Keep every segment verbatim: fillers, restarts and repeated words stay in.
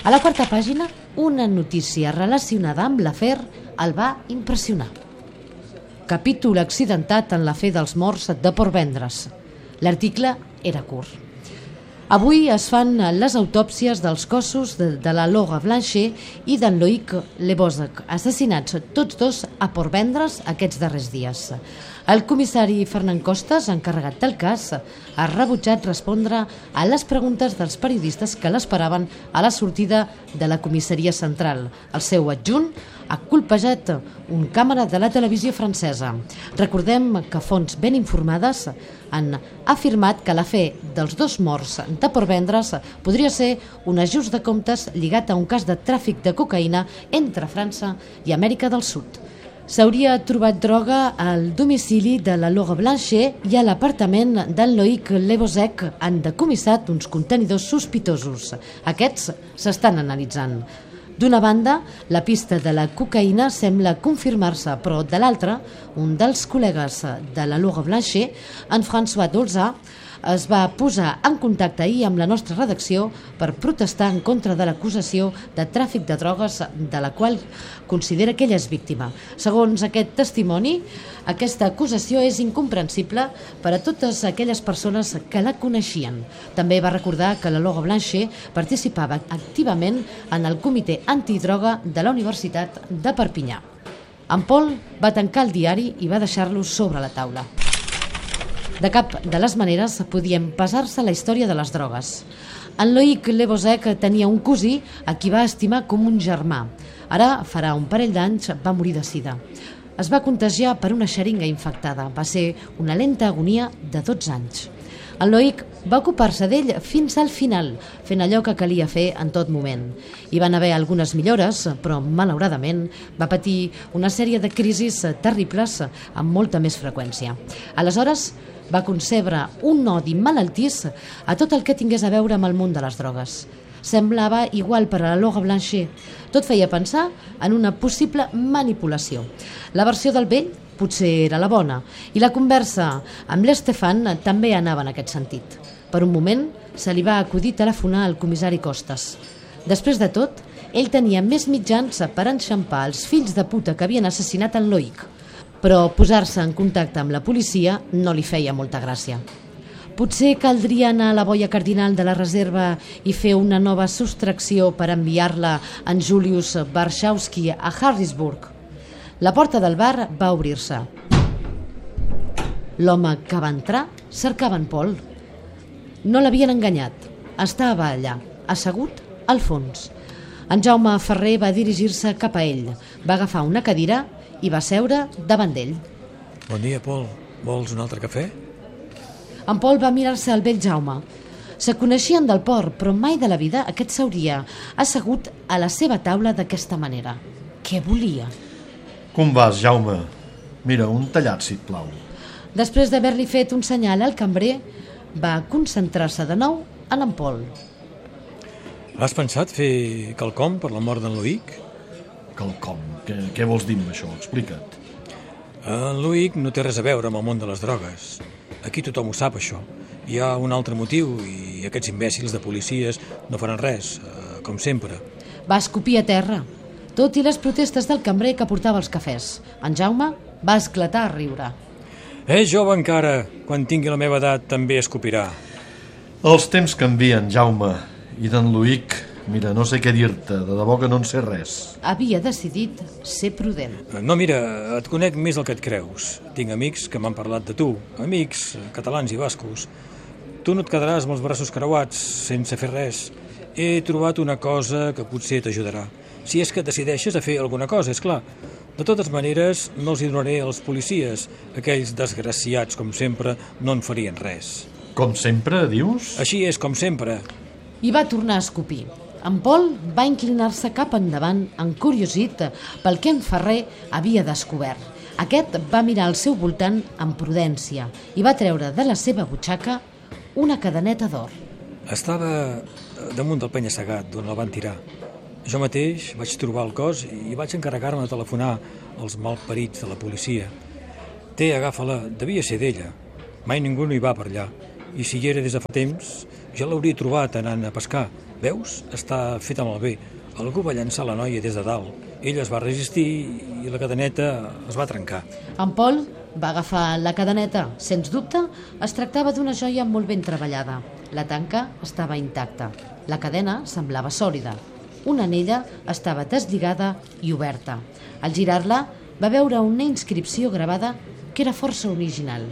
A la quarta pàgina, una notícia relacionada amb l'afer el va impressionar. Capítol accidentat en l'afer dels morts de Portvendres. L'article era curt. Avui es fan les autòpsies dels cossos de, de la Laura Blanchet i d'en Loïc Lebozec, assassinats tots dos a Portvendres aquests darrers dies. El comissari Fernand Costas, encarregat del cas, ha rebutjat respondre a les preguntes dels periodistes que l'esperaven a la sortida de la comissaria central. El seu adjunt ha colpejat un càmera de la televisió francesa. Recordem que fonts ben informades han afirmat que l'afer dels dos morts de Portvendres podria ser un ajust de comptes lligat a un cas de tràfic de cocaïna entre França i Amèrica del Sud. S'hauria trobat droga al domicili de la Laura Blanchet i a l'apartament d'en Loïc Lebozec han decomissat uns contenidors sospitosos. Aquests s'estan analitzant. D'una banda, la pista de la cocaïna sembla confirmar-se, però de l'altra, un dels col·legues de la Laura Blanchet, en François Dolza, es va posar en contacte ahir amb la nostra redacció per protestar en contra de l'acusació de tràfic de drogues de la qual considera que ella és víctima. Segons aquest testimoni, aquesta acusació és incomprensible per a totes aquelles persones que la coneixien. També va recordar que la Laura Blanchet participava activament en el comitè antidroga de la Universitat de Perpinyà. En Paul va tancar el diari i va deixar-lo sobre la taula. De cap de les maneres podien passar-se la història de les drogues. En Loïc Lebozec tenia un cosí a qui va estimar com un germà. Ara, farà un parell d'anys, va morir de sida. Es va contagiar per una xeringa infectada. Va ser una lenta agonia de dotze anys. En Loïc va ocupar-se d'ell fins al final, fent allò que calia fer en tot moment. Hi van haver algunes millores, però malauradament va patir una sèrie de crisis terribles amb molta més freqüència. Aleshores, va concebre un odi malaltís a tot el que tingués a veure amb el món de les drogues. Semblava igual per a la Laura Blanchet. Tot feia pensar en una possible manipulació. La versió del vell potser era la bona, i la conversa amb l'Estefan també anava en aquest sentit. Per un moment se li va acudir telefonar al comissari Costas. Després de tot, ell tenia més mitjans per enxampar els fills de puta que havien assassinat en Loïc, però posar-se en contacte amb la policia no li feia molta gràcia. Potser caldria anar a la boia cardinal de la reserva i fer una nova sostracció per enviar-la en Julius Warshawski a Harrisburg. La porta del bar va obrir-se. L'home que va entrar cercava en Paul. No l'havien enganyat. Estava allà, assegut al fons. En Jaume Ferrer va dirigir-se cap a ell. Va agafar una cadira i va seure davant d'ell. Bon dia, Paul. Vols un altre cafè? En Paul va mirar-se al vell Jaume. Se coneixien del port, però mai de la vida aquest s'hauria assegut a la seva taula d'aquesta manera. Què volia? Com vas, Jaume? Mira, un tallat, si et plau. Després d'haver-li fet un senyal al cambrer, va concentrar-se de nou en en Paul. Has pensat fer quelcom per la mort d'en Loïc? Quelcom? Què, què vols dir amb això? Explica't. En Loïc no té res a veure amb el món de les drogues. Aquí tothom ho sap, això. Hi ha un altre motiu i aquests imbècils de policies no faran res, eh, com sempre. Va escopir a terra, tot i les protestes del cambrer que portava els cafès. En Jaume va esclatar a riure. És jove encara. Quan tingui la meva edat també escopirà. Els temps canvien, Jaume. I d'en Loïc, mira, no sé què dir-te. De debò que no en sé res. Havia decidit ser prudent. No, mira, et conec més del que et creus. Tinc amics que m'han parlat de tu. Amics catalans i bascos. Tu no et quedaràs amb els braços creuats sense fer res. He trobat una cosa que potser t'ajudarà. Si és que et decideixes a fer alguna cosa, és clar. De totes maneres, no els hi donaré als policies. Aquells desgraciats, com sempre, no en farien res. Com sempre, dius? Així és, com sempre. I va tornar a escopir. En Paul va inclinar-se cap endavant, encuriosit pel que en Ferrer havia descobert. Aquest va mirar al seu voltant amb prudència i va treure de la seva butxaca una cadeneta d'or. Estava damunt del penya-segat d'on el van tirar. Jo mateix vaig trobar el cos i vaig encarregar-me de telefonar als malparits de la policia. Té, agafa-la, devia ser d'ella. Mai ningú no hi va per allà. I si hi era des de fa temps, Jo l'hauria trobat anant a pescar. Veus? Està feta malbé. Algú va llançar la noia des de dalt. Ella es va resistir i la cadeneta es va trencar. En Paul va agafar la cadeneta. Sens dubte, es tractava d'una joia molt ben treballada. La tanca estava intacta. La cadena semblava sòlida. Una anella estava deslligada i oberta. Al girar-la, va veure una inscripció gravada que era força original.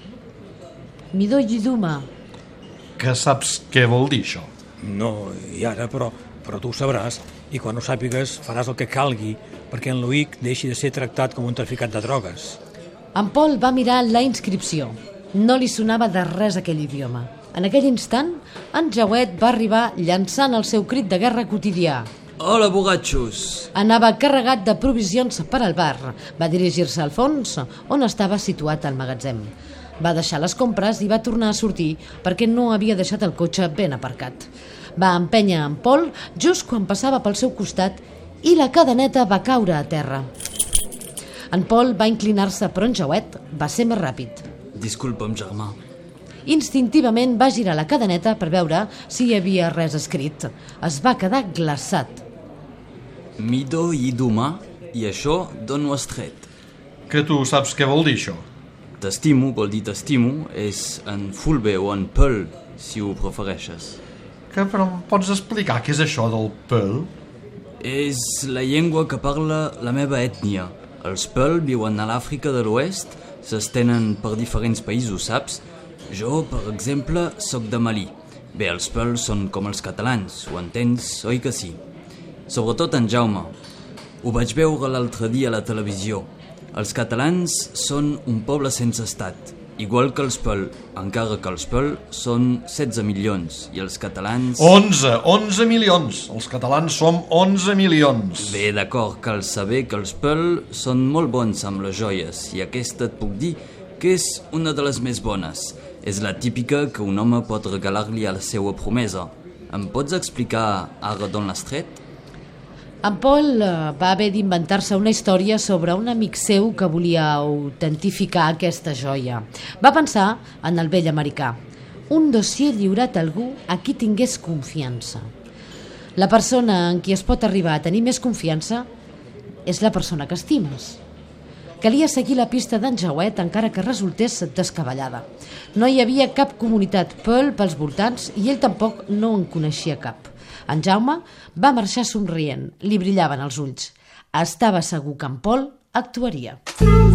Midó Yiduma. Que saps què vol dir això? No, i ara, però, però tu ho sabràs. I quan ho sàpigues faràs el que calgui perquè en Luic deixi de ser tractat com un traficant de drogues. En Paul va mirar la inscripció. No li sonava de res aquell idioma. En aquell instant, en Jauet va arribar llançant el seu crit de guerra quotidià. Hola, borratxos! Anava carregat de provisions per al bar. Va dirigir-se al fons, on estava situat el magatzem. Va deixar les compres i va tornar a sortir perquè no havia deixat el cotxe ben aparcat. Va empènyer en Paul just quan passava pel seu costat i la cadeneta va caure a terra. En Paul va inclinar-se, però en Jauet va ser més ràpid. Disculpa'm, germà. Instintivament va girar la cadeneta per veure si hi havia res escrit. Es va quedar glaçat. Midó Yiduma, i això d'on ho has tret? Que tu saps què vol dir això? T'estimo vol dir t'estimo, és en Fulbe o en Peul, si ho prefereixes. Que però em pots explicar què és això del Peul? És la llengua que parla la meva ètnia. Els Peul viuen a l'Àfrica de l'Oest, s'estenen per diferents països, saps? Jo, per exemple, sóc de Malí. Bé, els Peul són com els catalans, ho entens, oi que sí? Sobretot en Jaume. Ho vaig veure l'altre dia a la televisió. Els catalans són un poble sense estat, igual que els Peul, encara que els Peul són setze milions i els catalans... onze, onze milions! Els catalans som onze milions! Bé, d'acord, cal saber que els Peul són molt bons amb les joies i aquesta et puc dir que és una de les més bones. És la típica que un home pot regalar-li a la seva promesa. Em pots explicar ara d'on l'has tret? En Paul va haver d'inventar-se una història sobre un amic seu que volia autentificar aquesta joia. Va pensar en el vell americà. Un dossier lliurat a algú a qui tingués confiança. La persona en qui es pot arribar a tenir més confiança és la persona que estimes. Calia seguir la pista d'en Jauet encara que resultés descabellada. No hi havia cap comunitat Peul pels voltants i ell tampoc no en coneixia cap. En Jaume va marxar somrient, li brillaven els ulls. Estava segur que en Paul actuaria.